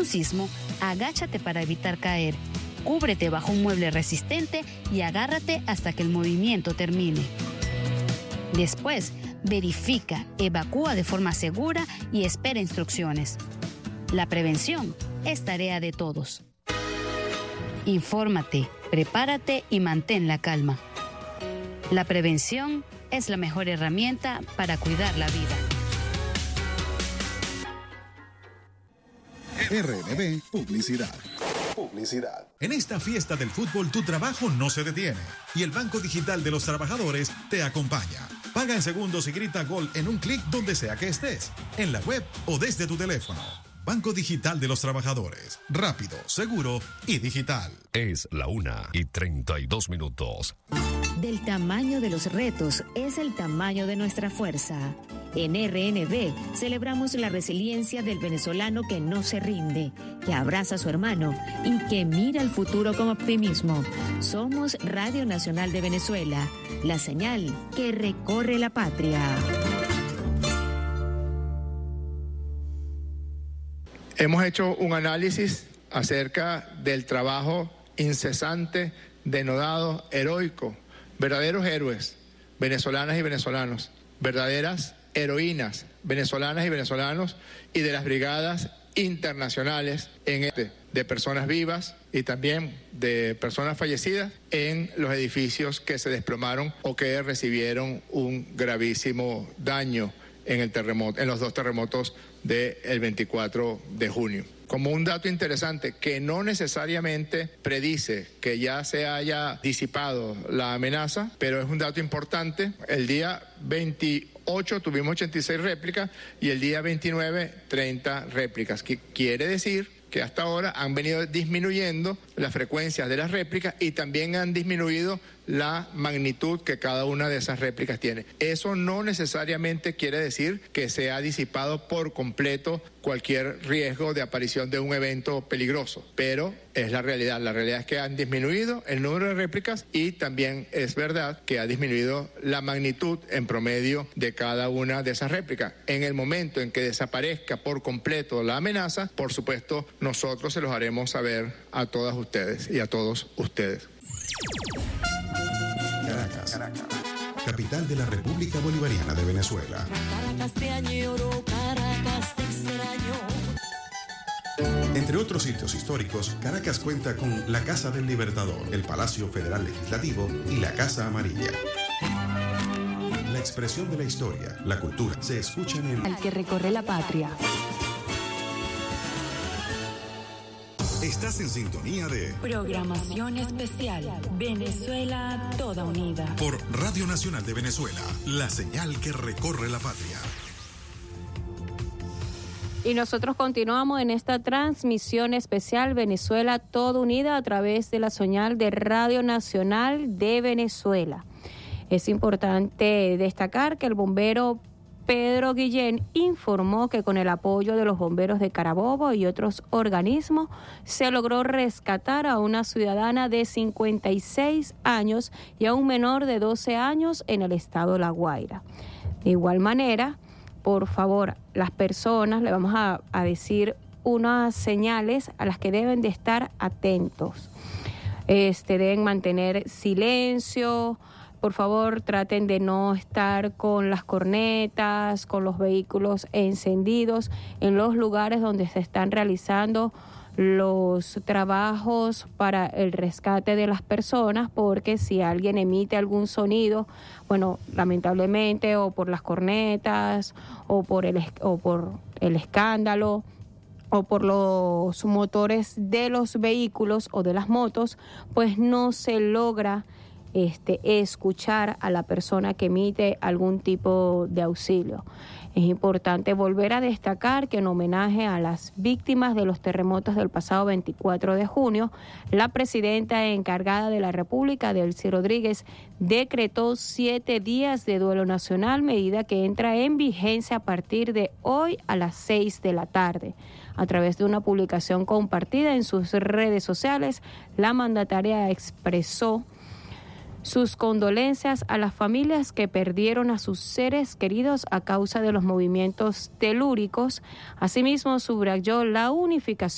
un sismo, agáchate para evitar caer. Cúbrete bajo un mueble resistente y agárrate hasta que el movimiento termine. Después, verifica, evacúa de forma segura y espera instrucciones. La prevención es tarea de todos. Infórmate, prepárate y mantén la calma. La prevención es la mejor herramienta para cuidar la vida. RNB Publicidad. En esta fiesta del fútbol tu trabajo no se detiene y el Banco Digital de los Trabajadores te acompaña. Paga en segundos y grita gol en un clic donde sea que estés, en la web o desde tu teléfono. Banco Digital de los Trabajadores. Rápido, seguro y digital. Es la 1:32. Del tamaño de los retos es el tamaño de nuestra fuerza. En RNB celebramos la resiliencia del venezolano que no se rinde, que abraza a su hermano y que mira el futuro con optimismo. Somos Radio Nacional de Venezuela, la señal que recorre la patria. Hemos hecho un análisis acerca del trabajo incesante, denodado, heroico, verdaderos héroes, venezolanas y venezolanos, verdaderas heroínas, venezolanas y venezolanos, y de las brigadas internacionales de personas vivas y también de personas fallecidas en los edificios que se desplomaron o que recibieron un gravísimo daño en el terremoto, en los dos terremotos del 24 de junio. Como un dato interesante que no necesariamente predice que ya se haya disipado la amenaza, pero es un dato importante. El día 28 tuvimos 86 réplicas y el día 29 30 réplicas, que quiere decir que hasta ahora han venido disminuyendo las frecuencias de las réplicas y también han disminuido la magnitud que cada una de esas réplicas tiene. Eso no necesariamente quiere decir que se ha disipado por completo cualquier riesgo de aparición de un evento peligroso, pero es la realidad. La realidad es que han disminuido el número de réplicas y también es verdad que ha disminuido la magnitud en promedio de cada una de esas réplicas. En el momento en que desaparezca por completo la amenaza, por supuesto, nosotros se los haremos saber a todas ustedes y a todos ustedes. Caracas, capital de la República Bolivariana de Venezuela. Caracas te añoro, Caracas te extraño. Entre otros sitios históricos, Caracas cuenta con la Casa del Libertador, el Palacio Federal Legislativo y la Casa Amarilla. La expresión de la historia, la cultura, se escuchan en Al que recorre la patria. Estás en sintonía de Programación especial. Venezuela toda unida. por Radio Nacional de Venezuela, la señal que recorre la patria. Y nosotros continuamos en esta transmisión especial Venezuela toda unida a través de la señal de Radio Nacional de Venezuela. Es importante destacar que el bombero Pedro Guillén informó que con el apoyo de los bomberos de Carabobo y otros organismos se logró rescatar a una ciudadana de 56 años y a un menor de 12 años en el estado La Guaira. De igual manera, por favor, las personas, le vamos a decir unas señales a las que deben de estar atentos. Deben mantener silencio. Por favor, traten de no estar con las cornetas, con los vehículos encendidos en los lugares donde se están realizando los trabajos para el rescate de las personas, porque si alguien emite algún sonido, bueno, lamentablemente, o por las cornetas, o por el escándalo, o por los motores de los vehículos o de las motos, pues no se logra escuchar a la persona que emite algún tipo de auxilio. Es importante volver a destacar que en homenaje a las víctimas de los terremotos del pasado 24 de junio, la presidenta encargada de la República, Delcy Rodríguez, decretó 7 días de duelo nacional, medida que entra en vigencia a partir de hoy a las 6 de la tarde. A través de una publicación compartida en sus redes sociales, la mandataria expresó sus condolencias a las familias que perdieron a sus seres queridos a causa de los movimientos telúricos. Asimismo, subrayó la unificación